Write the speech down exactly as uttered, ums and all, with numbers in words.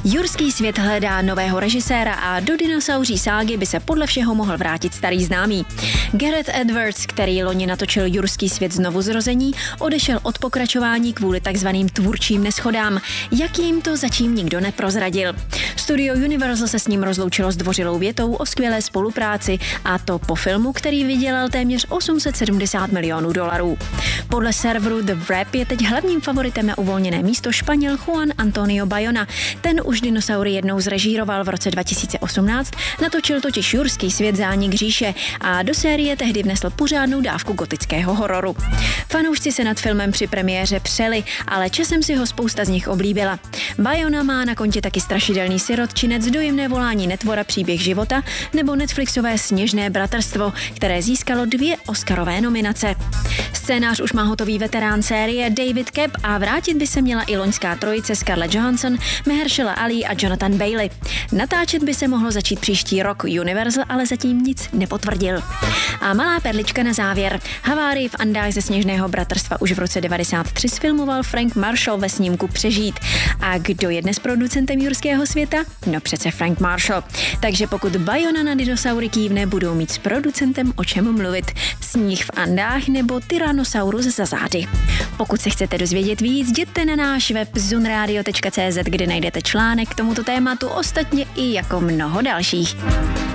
Jurský svět hledá nového režiséra a do dinosauří ságy by se podle všeho mohl vrátit starý známý. Gareth Edwards, který loni natočil Jurský svět znovu zrození, odešel od pokračování kvůli takzvaným tvůrčím neschodám. Jak jim to zatím nikdo neprozradil. Studio Universal se s ním rozloučilo zdvořilou větou o skvělé spolupráci, a to po filmu, který vydělal téměř osm set sedmdesát milionů dolarů. Podle serveru The Wrap je teď hlavním favoritem na uvolněné místo Španěl Juan Antonio Bayona. Ten už dinosaury jednou zrežíroval v roce dva tisíce osmnáct, natočil totiž Jurský svět zánik říše a do série tehdy vnesl pořádnou dávku gotického hororu. Fanoušci se nad filmem při premiéře přeli, ale časem si ho spousta z nich oblíbila. Bayona má na kontě taky strašidelný sirotčinec, Dojemné volání netvora příběh života nebo Netflixové Sněžné bratrstvo, které získalo dvě Oscarové nominace. Scénář už má hotový veterán série David Koepp a vrátit by se měla i loňská trojice Scarlett Johansson, Mahershala Ali a Jonathan Bailey. Natáčet by se mohlo začít příští rok, Universal ale zatím nic nepotvrdil. A malá perlička na závěr. Havárii v Andách ze Sněžného bratrstva už v roce devadesát tři sfilmoval Frank Marshall ve snímku Přežít. A kdo je dnes producentem Jurského světa? No přece Frank Marshall. Takže pokud Bayona na dinosaury kývne, budou mít s producentem o čem mluvit. Sníh v Andách nebo Tyrannosaurus za zády. Pokud se chcete dozvědět víc, jděte na náš web zunradio tečka cé zet, kde najdete článek k tomuto tématu, ostatně i jako mnoho dalších.